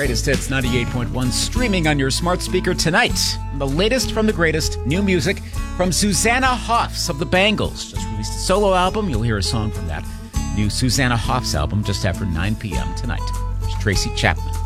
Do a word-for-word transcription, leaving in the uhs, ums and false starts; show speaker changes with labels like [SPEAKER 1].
[SPEAKER 1] Greatest Hits ninety-eight point one, streaming on your smart speaker tonight. The latest from the greatest, new music from Susanna Hoffs of the Bangles. Just released a solo album. You'll hear a song from that new Susanna Hoffs album just after nine p.m. tonight. There's Tracy Chapman.